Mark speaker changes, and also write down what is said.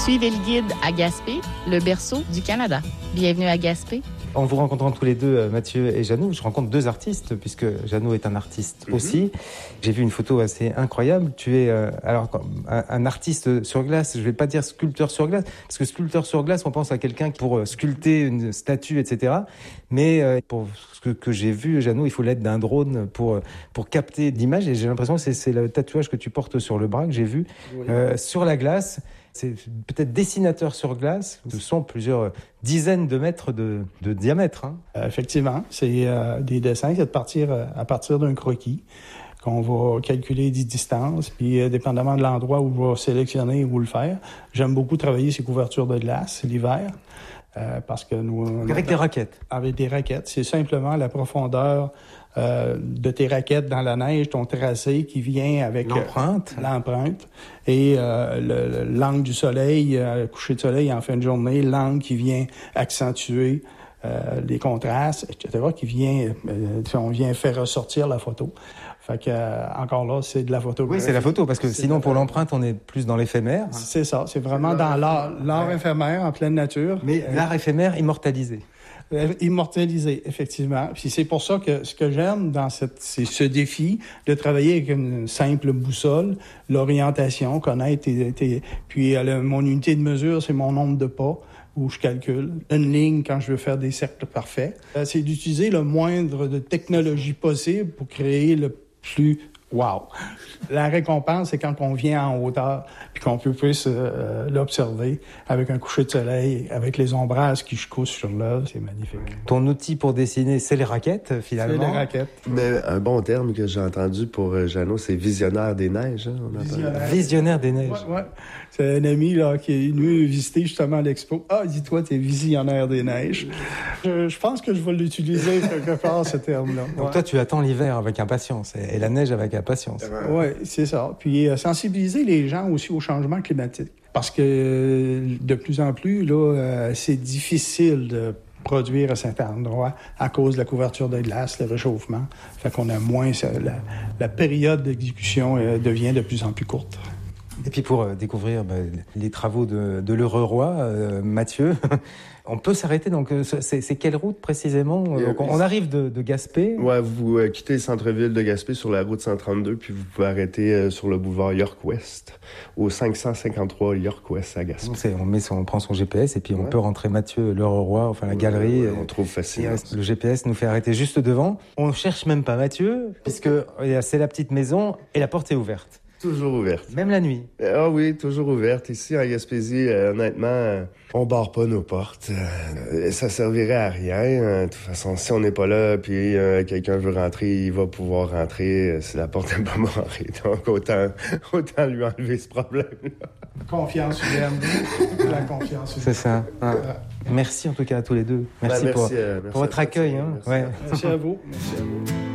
Speaker 1: Suivez le guide à Gaspé, le berceau du Canada. Bienvenue à Gaspé.
Speaker 2: En vous rencontrant tous les deux, Mathieu et Jeannot, je rencontre deux artistes, puisque Jeannot est un artiste aussi. J'ai vu une photo assez incroyable. Tu es un artiste sur glace. Je ne vais pas dire sculpteur sur glace, parce que sculpteur sur glace, on pense à quelqu'un pour sculpter une statue, etc. Mais pour ce que j'ai vu, Jeannot, il faut l'aide d'un drone pour capter l'image. Et j'ai l'impression que c'est le tatouage que tu portes sur le bras, que j'ai vu, sur la glace. C'est peut-être dessinateur sur glace. Ce sont plusieurs dizaines de mètres de diamètre. Hein.
Speaker 3: Effectivement, c'est des dessins, c'est de partir à partir d'un croquis qu'on va calculer des distances, puis dépendamment de l'endroit où on va sélectionner où le faire. J'aime beaucoup travailler ces couvertures de glace l'hiver. Parce que nous...
Speaker 2: Avec des raquettes?
Speaker 3: Avec des raquettes. C'est simplement la profondeur de tes raquettes dans la neige, ton tracé qui vient avec...
Speaker 2: L'empreinte.
Speaker 3: L'empreinte. Et l'angle du soleil, coucher de soleil en fin de journée, l'angle qui vient accentuer les contrastes, etc., on vient faire ressortir la photo. Fait que, encore là, c'est de la photographie.
Speaker 2: Oui, c'est la photo, parce que sinon, pour l'empreinte, on est plus dans l'éphémère.
Speaker 3: C'est ça, c'est vraiment dans l'art éphémère, en pleine nature.
Speaker 2: Mais l'art éphémère immortalisé.
Speaker 3: Immortalisé, effectivement. Puis c'est pour ça que ce que j'aime c'est ce défi de travailler avec une simple boussole, l'orientation, connaître puis mon unité de mesure, c'est mon nombre de pas où je calcule. Une ligne quand je veux faire des cercles parfaits. C'est d'utiliser le moindre de technologie possible pour créer le plus wow. La récompense, c'est quand on vient en hauteur puis qu'on puisse l'observer avec un coucher de soleil, avec les ombrages qui se couchent sur l'œuvre. C'est magnifique.
Speaker 2: Ton outil pour dessiner, c'est les raquettes, finalement?
Speaker 3: C'est les raquettes.
Speaker 4: Mais un bon terme que j'ai entendu pour Jeannot, c'est visionnaire des neiges. Hein,
Speaker 2: Visionnaire des neiges.
Speaker 3: Ouais. C'est un ami là, qui est venu visiter justement l'expo. Ah, dis-toi, t'es visionnaire des neiges. Je pense que je vais l'utiliser quelque part, ce terme-là.
Speaker 2: Donc toi, tu attends l'hiver avec impatience et la neige avec impatience.
Speaker 3: Oui, c'est ça. Puis sensibiliser les gens aussi au changement climatique. Parce que de plus en plus, là, c'est difficile de produire à certains endroits à cause de la couverture de glace, le réchauffement. Fait qu'on a moins... La période d'exécution devient de plus en plus courte.
Speaker 2: Et puis pour découvrir les travaux de l'heureux roi, Mathieu, on peut s'arrêter. Donc c'est quelle route précisément? Donc, on arrive de Gaspé.
Speaker 4: Ouais, vous quittez le centre-ville de Gaspé sur la route 132, puis vous pouvez arrêter sur le boulevard York-Ouest, au 553 York-Ouest à Gaspé.
Speaker 2: On prend son GPS et puis on peut rentrer Mathieu l'heureux roi, enfin la galerie.
Speaker 4: On trouve facilement.
Speaker 2: Le GPS nous fait arrêter juste devant. On cherche même pas Mathieu, puisque c'est la petite maison et la porte est ouverte.
Speaker 4: Toujours ouverte.
Speaker 2: Même la nuit.
Speaker 4: Ah oui, toujours ouverte. Ici, en Gaspésie, honnêtement, on barre pas nos portes. Ça servirait à rien. De toute façon, si on n'est pas là, puis quelqu'un veut rentrer, il va pouvoir rentrer si la porte n'est pas barrée. Donc, autant lui enlever ce problème-là.
Speaker 3: Confiance humaine. La confiance humaine.
Speaker 2: C'est ça. Merci en tout cas à tous les deux. Merci, pour votre accueil.
Speaker 4: Merci à vous.
Speaker 3: Merci à vous.